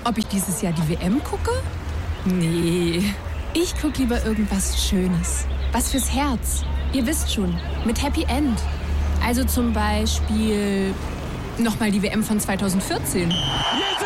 Ob ich dieses Jahr die WM gucke? Nee, ich gucke lieber irgendwas Schönes. Was fürs Herz. Ihr wisst schon, mit Happy End. Also zum Beispiel nochmal die WM von 2014. Jetzt